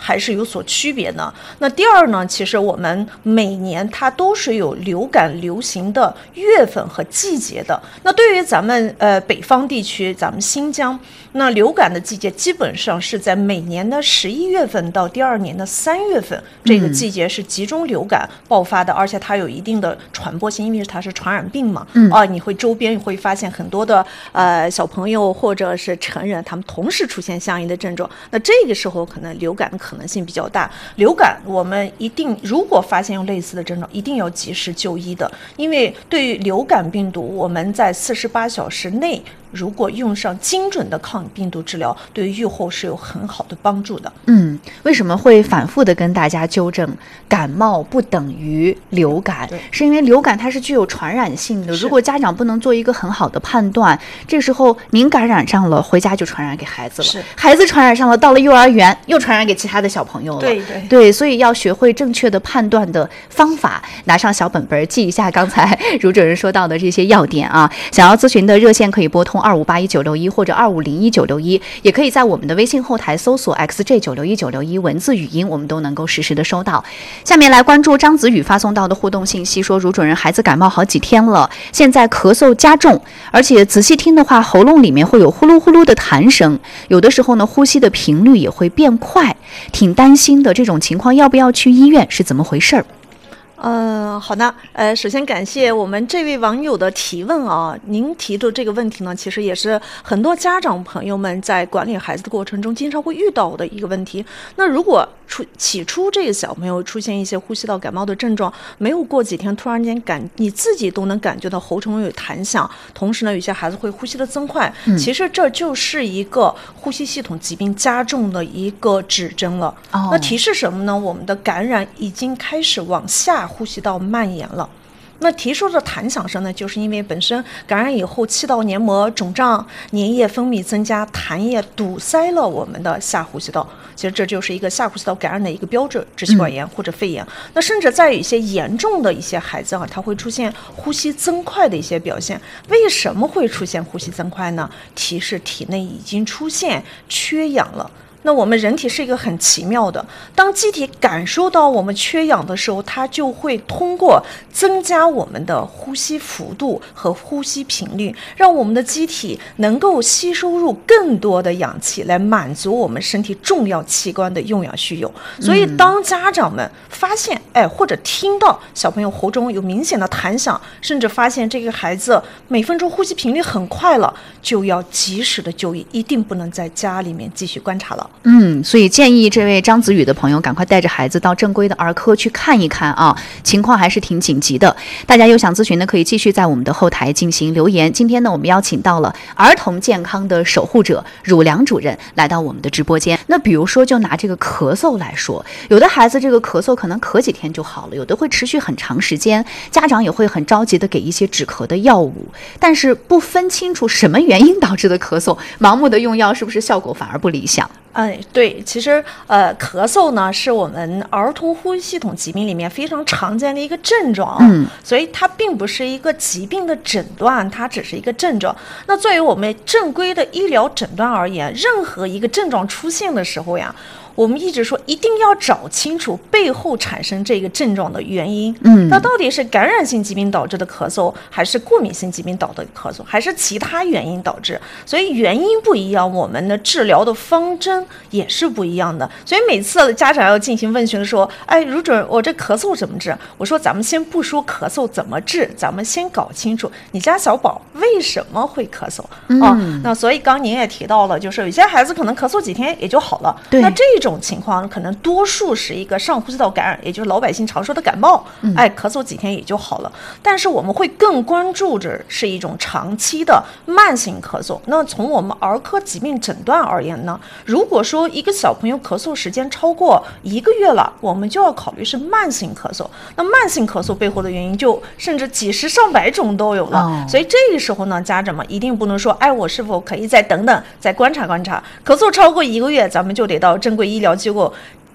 还是有所区别的。那第二呢，其实我们每年它都是有流感流行的月份和季节的。那对于咱们北方地区，咱们新疆，那流感的季节基本上是在每年的11月份到第二年的3月份，这个季节是集中流感爆发的，而且它有一定的传播性，因为它是传染病嘛。你会周边会发现很多的小朋友或者是成人，他们同时出现相应的症状，那这个时候可能流感的可能性比较大。流感我们一定如果发现有类似的症状，一定要及时就医的，因为对于流感病毒，我们在48小时内如果用上精准的抗病毒治疗，对于预后是有很好的帮助的。 为什么会反复的跟大家纠正感冒不等于流感？是因为流感它是具有传染性的，如果家长不能做一个很好的判断，这时候您感染上了，回家就传染给孩子了，孩子传染上了，到了幼儿园又传染给其他的小朋友了。对，所以要学会正确的判断的方法，拿上小本本记一下刚才如主任说到的这些要点啊。想要咨询的热线可以拨通2581-961或者2501-961，也可以在我们的微信后台搜索 XJ961961文字语音，我们都能够实时的收到。下面来关注张子宇发送到的互动信息，说如主任，孩子感冒好几天了，现在咳嗽加重，而且仔细听的话，喉咙里面会有呼噜呼噜的痰声，有的时候呢，呼吸的频率也会变快，挺担心的。这种情况要不要去医院？是怎么回事？ 好的，首先感谢我们这位网友的提问啊。您提的这个问题呢，其实也是很多家长朋友们在管理孩子的过程中经常会遇到的一个问题。那如果起初这个小朋友出现一些呼吸道感冒的症状，没有过几天突然间你自己都能感觉到喉中有痰响，同时呢有些孩子会呼吸的增快，其实这就是一个呼吸系统疾病加重的一个指征了。那提示什么呢？我们的感染已经开始往下呼吸道蔓延了。那提出的痰响声呢，就是因为本身感染以后气道黏膜肿胀，粘液分泌增加，痰液堵塞了我们的下呼吸道，其实这就是一个下呼吸道感染的一个标志，支气管炎或者肺炎。那甚至在有一些严重的一些孩子他会出现呼吸增快的一些表现。为什么会出现呼吸增快呢？提示体内已经出现缺氧了。那我们人体是一个很奇妙的，当机体感受到我们缺氧的时候，它就会通过增加我们的呼吸幅度和呼吸频率，让我们的机体能够吸收入更多的氧气，来满足我们身体重要器官的用氧需求。所以当家长们发现或者听到小朋友喉中有明显的痰响，甚至发现这个孩子每分钟呼吸频率很快了，就要及时的就医，一定不能在家里面继续观察了。 所以建议这位张子宇的朋友赶快带着孩子到正规的儿科去看一看啊，情况还是挺紧急的。大家有想咨询的可以继续在我们的后台进行留言。今天呢，我们邀请到了儿童健康的守护者汝良主任来到我们的直播间。那比如说就拿这个咳嗽来说，有的孩子这个咳嗽可能咳几天就好了，有的会持续很长时间，家长也会很着急的给一些止咳的药物，但是不分清楚什么原因导致的咳嗽，盲目的用药是不是效果反而不理想？ 对，其实咳嗽呢是我们儿童呼吸系统疾病里面非常常见的一个症状，所以它并不是一个疾病的诊断，它只是一个症状。那作为我们正规的医疗诊断而言，任何一个症状出现的时候呀，我们一直说一定要找清楚背后产生这个症状的原因。那到底是感染性疾病导致的咳嗽，还是过敏性疾病导致的咳嗽，还是其他原因导致？所以原因不一样，我们的治疗的方针也是不一样的。所以每次家长要进行问询的时候，如主任，我这咳嗽怎么治？我说咱们先不说咳嗽怎么治，咱们先搞清楚你家小宝为什么会咳嗽。那所以刚您也提到了，就是有些孩子可能咳嗽几天也就好了，那这种情况可能多数是一个上呼吸道感染，也就是老百姓常说的感冒，咳嗽几天也就好了。但是我们会更关注着是一种长期的慢性咳嗽。那从我们儿科疾病诊断而言呢，如果说一个小朋友咳嗽时间超过1个月了，我们就要考虑是慢性咳嗽。那慢性咳嗽背后的原因就甚至几十上百种都有了。所以这个时候呢，家长们一定不能说我是否可以再等等再观察观察，咳嗽超过1个月咱们就得到正规医疗机构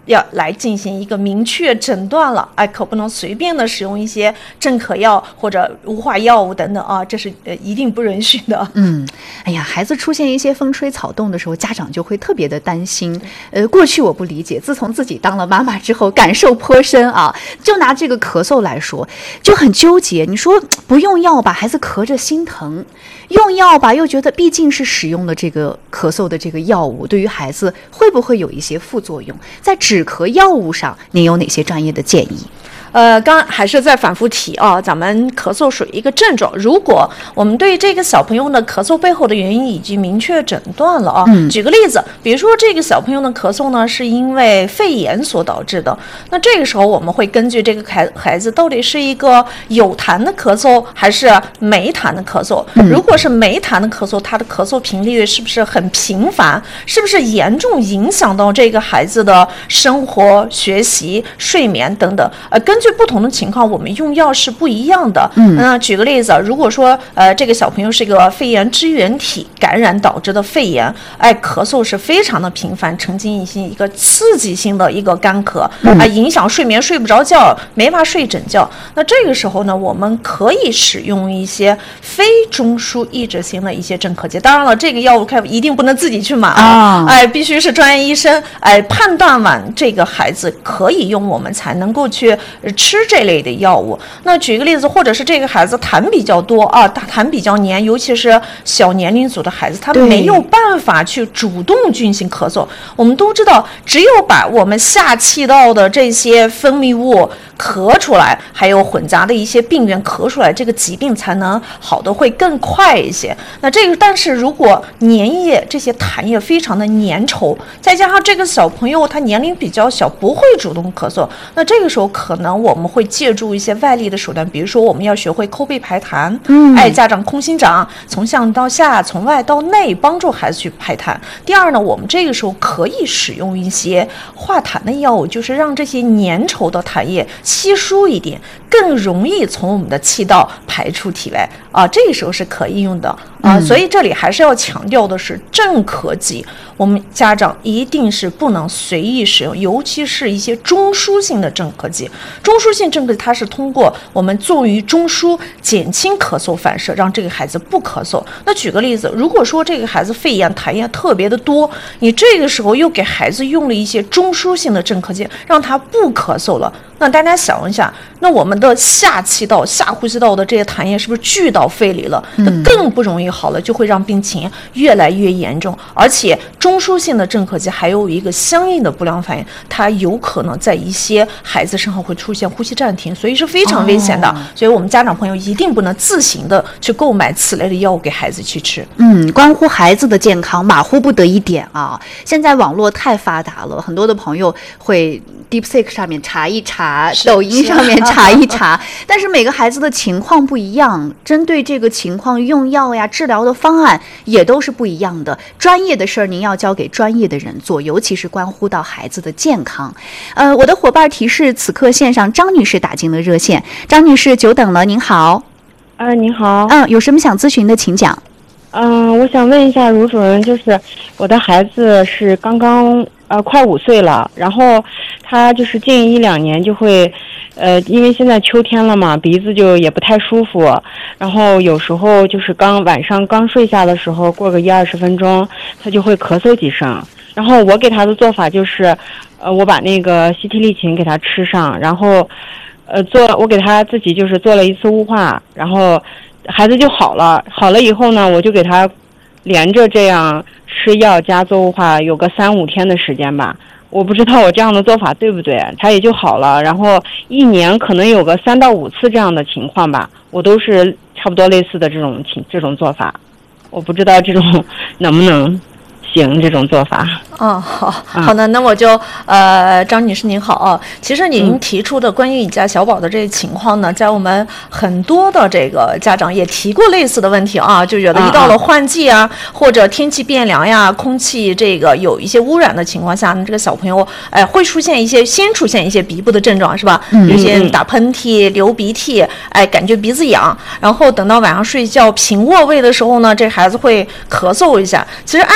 要来进行一个明确诊断了，可不能随便的使用一些镇咳药或者雾化药物等等啊，这是一定不允许的。 哎呀，孩子出现一些风吹草动的时候，家长就会特别的担心。过去我不理解，自从自己当了妈妈之后，感受颇深啊。就拿这个咳嗽来说，就很纠结。你说不用药吧，孩子咳着心疼；用药吧，又觉得毕竟是使用了这个咳嗽的这个药物，对于孩子会不会有一些副作用？在止咳药物上，您有哪些专业的建议？ 刚还是在反复提啊，咱们咳嗽属于一个症状。如果我们对这个小朋友的咳嗽背后的原因已经明确诊断了啊，举个例子，比如说这个小朋友的咳嗽呢是因为肺炎所导致的，那这个时候我们会根据这个孩子到底是一个有痰的咳嗽还是没痰的咳嗽。如果是没痰的咳嗽，他的咳嗽频率是不是很频繁？是不是严重影响到这个孩子的生活、学习、睡眠等等？根据不同的情况，我们用药是不一样的。举个例子，如果说这个小朋友是一个肺炎支原体感染导致的肺炎，咳嗽是非常的频繁，呈现一个刺激性的一个干咳，影响睡眠，睡不着觉，没法睡整觉。那这个时候呢，我们可以使用一些非中枢抑制性的一些镇咳剂。当然了，这个药物一定不能自己去买必须是专业医生判断完这个孩子可以用，我们才能够去吃这类的药物。那举个例子，或者是这个孩子痰比较多痰比较黏，尤其是小年龄组的孩子，他没有办法去主动进行咳嗽。我们都知道，只有把我们下气道的这些分泌物咳出来，还有混杂的一些病原咳出来，这个疾病才能好的会更快一些。那这个，但是如果粘液这些痰液非常的粘稠，再加上这个小朋友他年龄比较小，不会主动咳嗽，那这个时候可能我们会借助一些外力的手段，比如说我们要学会抠背排痰，家长空心掌，从上到下，从外到内，帮助孩子去排痰。第二呢，我们这个时候可以使用一些化痰的药物，就是让这些粘稠的痰液稀疏一点，更容易从我们的气道排出体外这个时候是可以用的所以这里还是要强调的是，镇咳剂我们家长一定是不能随意使用，尤其是一些中枢性的镇咳剂。中枢性镇咳剂它是通过我们作用于中枢减轻咳嗽反射，让这个孩子不咳嗽。那举个例子，如果说这个孩子肺炎痰液特别的多，你这个时候又给孩子用了一些中枢性的镇咳剂，让他不咳嗽了，那大家想一下，那我们的下气道、下呼吸道的这些痰液是不是聚到肺里了？那更不容易好了，就会让病情越来越严重。而且中枢性的镇咳剂还有一个相应的不良反应，它有可能在一些孩子身上会出现呼吸暂停，所以是非常危险的。所以我们家长朋友一定不能自行的去购买此类的药物给孩子去吃。 关乎孩子的健康，马虎不得一点啊！现在网络太发达了，很多的朋友会 DeepSeek 上面查一查，抖音上面查一查，但是每个孩子的情况不一样，针对这个情况用药呀、治疗的方案也都是不一样的。专业的事儿您要交给专业的人做，尤其是关乎到孩子的健康。我的伙伴提示，此刻线上张女士打进了热线。张女士，久等了，您好。 您好。 有什么想咨询的，请讲。 我想问一下卢主任，就是我的孩子是刚刚快5岁了，然后他就是近1-2年就会因为现在秋天了嘛，鼻子就也不太舒服，然后有时候就是晚上刚睡下的时候，过个10-20分钟他就会咳嗽几声。然后我给他的做法就是我把那个西替利嗪给他吃上，然后我给他自己就是做了一次雾化，然后孩子就好了。好了以后呢，我就给他连着这样吃药加做雾化，有个3-5天的时间吧。我不知道我这样的做法对不对，他也就好了。然后1年可能有个3到5次这样的情况吧，我都是差不多类似的这种做法。我不知道这种能不能行，这种做法。 好的，那我就张女士您好其实您提出的关于你家小宝的这个情况呢，在我们很多的这个家长也提过类似的问题就觉得一到了换季或者天气变凉呀，空气这个有一些污染的情况下呢，这个小朋友会先出现一些鼻部的症状，是吧？有些打喷嚏、流鼻涕，感觉鼻子痒，然后等到晚上睡觉平卧位的时候呢，这孩子会咳嗽一下。其实按照您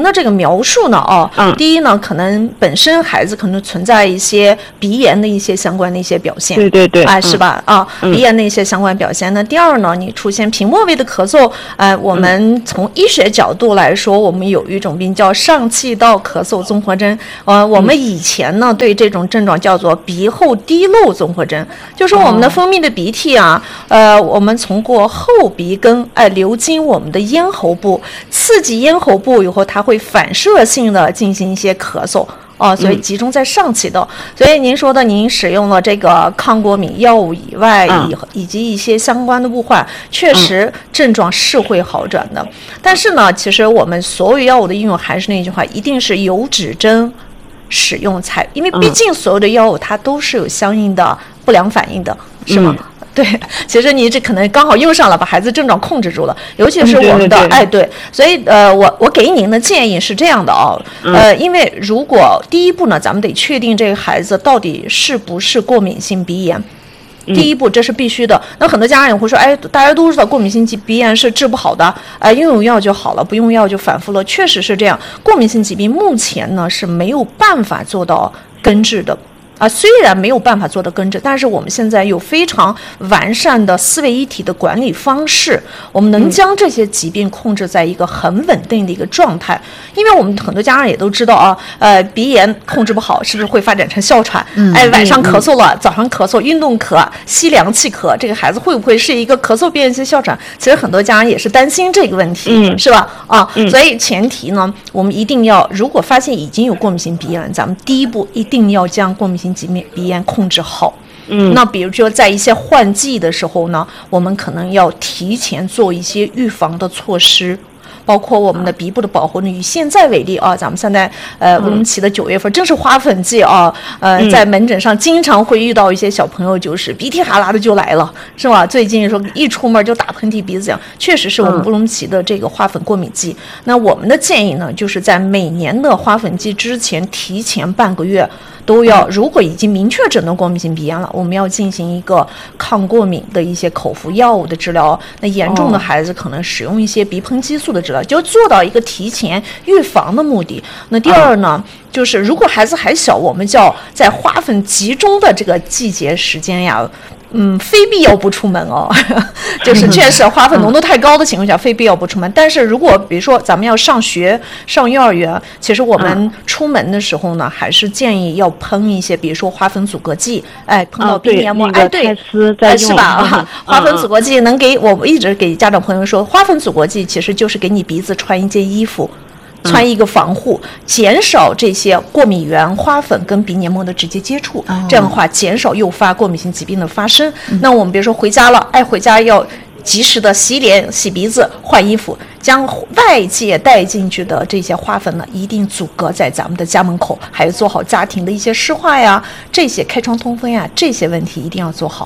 您的这个描述呢，第一呢，可能本身孩子可能存在一些鼻炎的一些相关的一些表现， 对， 是吧？鼻炎的一些相关表现。那第二呢，你出现平末位的咳嗽，我们从医学角度来说，我们有一种病叫上气道咳嗽综合征。我们以前呢对这种症状叫做鼻后滴漏综合征，就是我们的分泌的鼻涕啊，我们通过后鼻根流经我们的咽喉部，刺激咽喉部以后，它会反射性的进行一些咳嗽。所以集中在上气道。所以您说的，您使用了这个抗过敏药物以外，以及一些相关的物患，确实症状是会好转的。但是呢，其实我们所有药物的应用还是那句话，一定是有指针使用才，因为毕竟所有的药物它都是有相应的不良反应的，是吗？对，其实你这可能刚好用上了，把孩子症状控制住了，尤其是我们的对，所以我给您的建议是这样的因为如果第一步呢，咱们得确定这个孩子到底是不是过敏性鼻炎。第一步这是必须的。那很多家长也会说，大家都知道过敏性鼻炎是治不好的，用药就好了，不用药就反复了，确实是这样。过敏性疾病目前呢是没有办法做到根治的。虽然没有办法做到根治，但是我们现在有非常完善的四位一体的管理方式，我们能将这些疾病控制在一个很稳定的一个状态。因为我们很多家长也都知道鼻炎控制不好，是不是会发展成哮喘？晚上咳嗽了，早上咳嗽，运动咳，吸凉气咳，这个孩子会不会是一个咳嗽变性哮喘？其实很多家长也是担心这个问题，是吧？所以前提呢，我们一定要，如果发现已经有过敏性鼻炎，咱们第一步一定要将过敏性鼻炎控制好。那比如说在一些换季的时候呢，我们可能要提前做一些预防的措施，包括我们的鼻部的保护呢。以现在为例咱们现在乌鲁木齐的9月份正是花粉季在门诊上经常会遇到一些小朋友就是鼻涕哈喇的就来了，是吧？最近说一出门就打喷嚏鼻子痒，确实是我们乌鲁木齐的这个花粉过敏季。那我们的建议呢，就是在每年的花粉季之前提前半个月都要，如果已经明确诊断过敏性鼻炎了，我们要进行一个抗过敏的一些口服药物的治疗。那严重的孩子可能使用一些鼻喷激素的治疗，就做到一个提前预防的目的。那第二呢，就是如果孩子还小，我们叫在花粉集中的这个季节时间呀，非必要不出门就是确实花粉浓度太高的情况下，非必要不出门。但是如果比如说咱们要上学上幼儿园，其实我们出门的时候呢，还是建议要喷一些，比如说花粉阻隔剂，喷到鼻黏膜，对，是吧？花粉阻隔剂能给我一直给家长朋友说，花粉阻隔剂其实就是给你鼻子穿一件衣服。穿一个防护，减少这些过敏源、花粉跟鼻黏膜的直接接触，这样的话减少诱发过敏性疾病的发生。那我们比如说回家了，回家要及时的洗脸、洗鼻子、换衣服，将外界带进去的这些花粉呢，一定阻隔在咱们的家门口，还有做好家庭的一些湿化呀，这些开窗通风呀，这些问题一定要做好。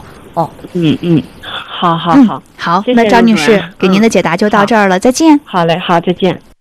好， 好，那张女士给您的解答就到这儿了，再见。 好嘞，好，再见。